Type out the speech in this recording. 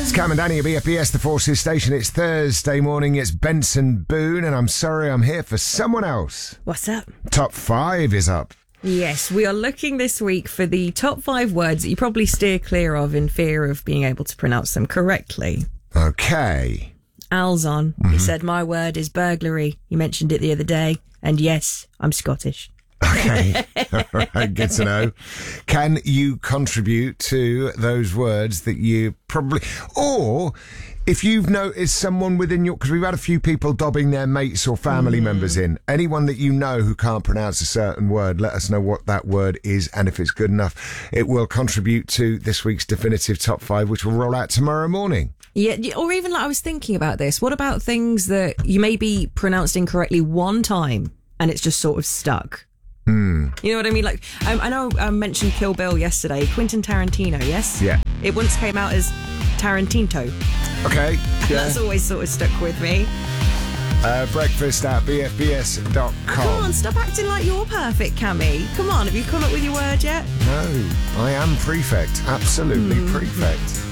It's Cam and Danny at BFBS, the Forces Station. It's Thursday morning. It's Benson Boone, and I'm sorry I'm here for someone else. What's up? Top 5 is up. Yes, we are looking this week for the top 5 words that you probably steer clear of in fear of being able to pronounce them correctly. Okay. Al's on. He said, my word is burglary. You mentioned it the other day. And yes, I'm Scottish. Okay. All right, good to know. Can you contribute to those words that you probably... Or if you've noticed someone within your... Because we've had a few people dobbing their mates or family members in. Anyone that you know who can't pronounce a certain word, let us know what that word is, and if it's good enough, it will contribute to this week's definitive top 5, which will roll out tomorrow morning. Yeah, or even like I was thinking about this. What about things that you maybe pronounced incorrectly one time and it's just sort of stuck? You know what I mean? Like, I know I mentioned Kill Bill yesterday. Quentin Tarantino, yes? Yeah. It once came out as Tarantinto. Okay. And that's always sort of stuck with me. Breakfast at bfbs.com. Come on, stop acting like you're perfect, Cammy. Come on, have you come up with your word yet? No, I am prefect. Absolutely prefect.